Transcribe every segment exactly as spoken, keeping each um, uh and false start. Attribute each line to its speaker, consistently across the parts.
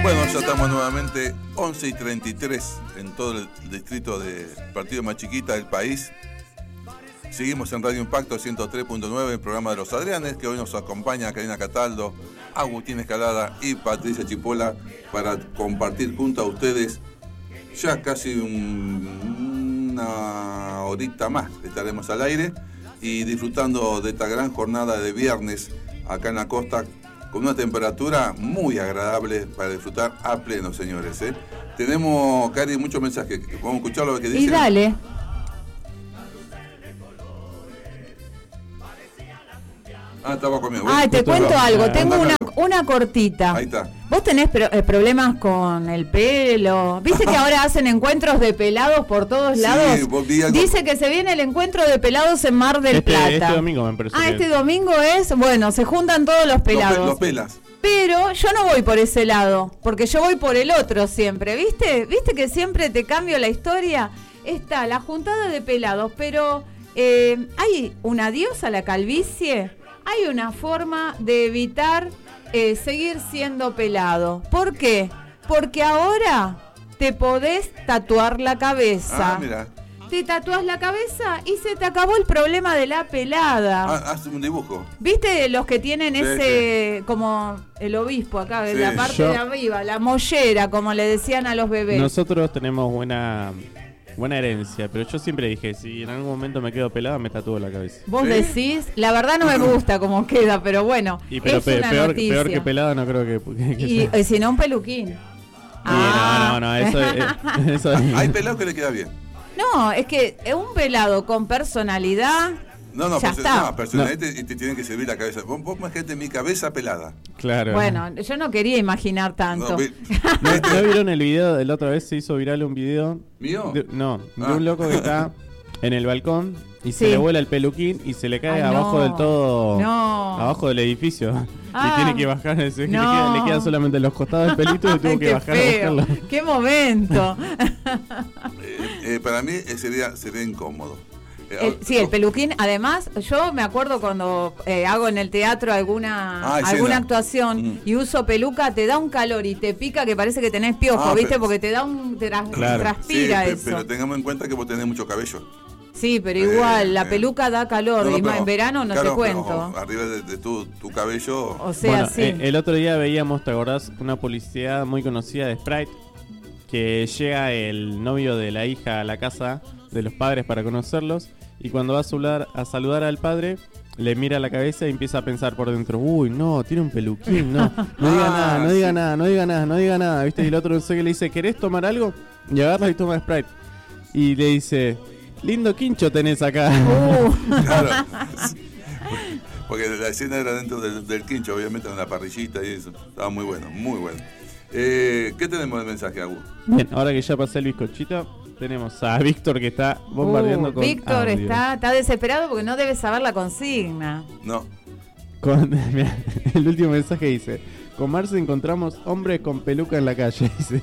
Speaker 1: Bueno, ya estamos nuevamente once y treinta y tres en todo el distrito del partido más chiquita del país. Seguimos en Radio Impacto ciento tres punto nueve, el programa de los Adrianes, que hoy nos acompaña Karina Cataldo, Agustín Escalada y Patricia Chipola para compartir junto a ustedes ya casi un, una horita más estaremos al aire y disfrutando de esta gran jornada de viernes acá en la costa, con una temperatura muy agradable para disfrutar a pleno, señores. ¿eh? Tenemos, Cari, muchos mensajes. Vamos a escuchar lo que dicen.
Speaker 2: Y dale.
Speaker 1: Ah, estaba conmigo.
Speaker 2: Ay, te cuento lo... algo. Tengo una, una cortita.
Speaker 1: Ahí está.
Speaker 2: ¿Vos tenés pro- eh, problemas con el pelo? ¿Viste que ahora hacen encuentros de pelados por todos lados?
Speaker 1: Sí, vos vi algo...
Speaker 2: Dice que se viene el encuentro de pelados en Mar del
Speaker 3: este,
Speaker 2: Plata.
Speaker 3: Este domingo me parece.
Speaker 2: Ah,
Speaker 3: que...
Speaker 2: este domingo es... Bueno, se juntan todos los pelados.
Speaker 1: Los, pe- los pelas.
Speaker 2: Pero yo no voy por ese lado, porque yo voy por el otro siempre, ¿viste? ¿Viste que siempre te cambio la historia? Está la juntada de pelados, pero eh, hay un adiós a la calvicie, hay una forma de evitar eh, seguir siendo pelado. ¿Por qué? Porque ahora te podés tatuar la cabeza.
Speaker 1: Ah, mira.
Speaker 2: Te tatúas la cabeza y se te acabó el problema de la pelada.
Speaker 1: Ah, haz un dibujo.
Speaker 2: ¿Viste los que tienen
Speaker 1: sí,
Speaker 2: ese,
Speaker 1: sí.
Speaker 2: como el obispo acá, en
Speaker 1: sí.
Speaker 2: la parte
Speaker 3: Yo...
Speaker 2: de arriba, la mollera, como le decían a los bebés?
Speaker 3: Nosotros tenemos buena buena herencia, pero yo siempre dije, si en algún momento me quedo pelado, me tatúo la cabeza.
Speaker 2: Vos
Speaker 1: ¿Sí?
Speaker 2: decís, la verdad no me gusta cómo queda, pero bueno,
Speaker 3: y pero
Speaker 2: es
Speaker 3: pe-
Speaker 2: una
Speaker 3: peor,
Speaker 2: noticia.
Speaker 3: peor que pelado no creo que... que, que
Speaker 2: y, y si no, un peluquín.
Speaker 3: Sí,
Speaker 2: ah.
Speaker 3: no, no, no, eso es... Eso es...
Speaker 1: Hay pelados que le queda bien.
Speaker 2: No, es que un pelado con personalidad...
Speaker 1: No, no,
Speaker 2: ya
Speaker 1: perso-
Speaker 2: está.
Speaker 1: no personalmente no. Te, te tienen que servir la cabeza. Vos, vos imagínate mi cabeza pelada.
Speaker 3: Claro.
Speaker 2: Bueno, yo no quería imaginar tanto.
Speaker 1: No, vi-
Speaker 3: ¿No, ¿No vieron el video? De la otra vez se hizo viral un video.
Speaker 1: ¿Mío?
Speaker 3: De, no, de
Speaker 1: Ah.
Speaker 3: un loco que está en el balcón y
Speaker 2: Sí.
Speaker 3: se le vuela el peluquín y se le cae
Speaker 2: Ay,
Speaker 3: abajo
Speaker 2: no.
Speaker 3: del todo.
Speaker 2: No.
Speaker 3: Abajo del edificio.
Speaker 2: Ah.
Speaker 3: Y tiene que bajar. Se,
Speaker 2: No.
Speaker 3: le, queda, le quedan solamente los costados del pelito y tuvo
Speaker 2: Ay,
Speaker 3: que
Speaker 2: qué
Speaker 3: bajar
Speaker 2: feo.
Speaker 3: a buscarlo.
Speaker 2: ¡Qué momento!
Speaker 1: Eh, eh, para mí eh, sería, sería incómodo. Eh,
Speaker 2: El, sí, el peluquín. Además, yo me acuerdo cuando eh, hago en el teatro alguna
Speaker 1: Ah, escena.
Speaker 2: alguna actuación
Speaker 1: Mm.
Speaker 2: y uso peluca, te da un calor y te pica que parece que tenés piojo,
Speaker 1: Ah,
Speaker 2: ¿viste?
Speaker 1: pero-
Speaker 2: Porque te da un te tra-
Speaker 3: Claro.
Speaker 2: transpira
Speaker 1: sí, pe-
Speaker 2: eso.
Speaker 1: Pero tengamos en cuenta que vos tenés mucho cabello.
Speaker 2: Sí, pero
Speaker 1: Eh,
Speaker 2: igual, la
Speaker 1: eh.
Speaker 2: peluca da calor
Speaker 1: No, no,
Speaker 2: y más
Speaker 1: pero-
Speaker 2: en verano no
Speaker 1: claro,
Speaker 2: te cuento.
Speaker 1: pero arriba de, de tu, tu cabello.
Speaker 2: O sea,
Speaker 3: Bueno,
Speaker 2: sí.
Speaker 3: eh, el otro día veíamos, ¿te acordás? Una publicidad muy conocida de Sprite. Que llega el novio de la hija a la casa de los padres para conocerlos. Y cuando va a saludar, a saludar al padre, le mira la cabeza y empieza a pensar por dentro, uy, no, tiene un peluquín, no, no diga
Speaker 1: Ah,
Speaker 3: nada, no diga
Speaker 1: sí.
Speaker 3: nada, no diga nada, no diga nada, ¿viste? Y el otro no sé qué le dice, ¿querés tomar algo? Y agarra y toma Sprite. Y le dice, lindo quincho tenés acá.
Speaker 2: Uh,
Speaker 1: Claro. Porque la escena era dentro del, del quincho, obviamente en la parrillita y eso. Estaba muy bueno, muy bueno. Eh, ¿Qué tenemos de mensaje, Agus?
Speaker 3: Bien, ahora que ya pasé el bizcochito, tenemos a Víctor que está bombardeando
Speaker 2: uh,
Speaker 3: con
Speaker 2: Víctor
Speaker 3: audio.
Speaker 2: está, está desesperado porque no debe saber la consigna.
Speaker 1: No.
Speaker 3: Con, mirá, el último mensaje dice, con Marce encontramos hombres con peluca en la calle, dice.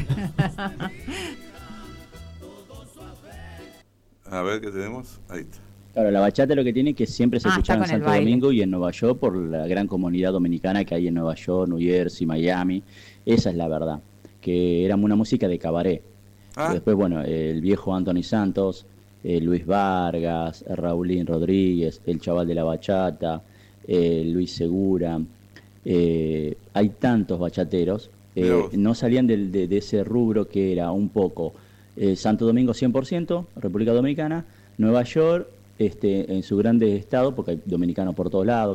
Speaker 1: A ver, ¿qué tenemos? Ahí está.
Speaker 4: Claro, la bachata lo que tiene es que siempre se
Speaker 2: Ah,
Speaker 4: escucha
Speaker 2: está
Speaker 4: en
Speaker 2: con el
Speaker 4: Santo
Speaker 2: baile.
Speaker 4: Domingo y en Nueva York por la gran comunidad dominicana que hay en Nueva York, New Jersey, Miami. Esa es la verdad, que era una música de cabaret.
Speaker 1: Ah,
Speaker 4: Después, bueno, el viejo Anthony Santos, eh, Luis Vargas, Raulín Rodríguez, el chaval de la bachata, eh, Luis Segura. Eh, hay tantos bachateros,
Speaker 1: Mirá
Speaker 4: eh,
Speaker 1: vos.
Speaker 4: no salían del- de, de ese rubro que era un poco eh, Santo Domingo cien por ciento, República Dominicana, Nueva York, este, en su grande estado, porque hay dominicanos por todos lados,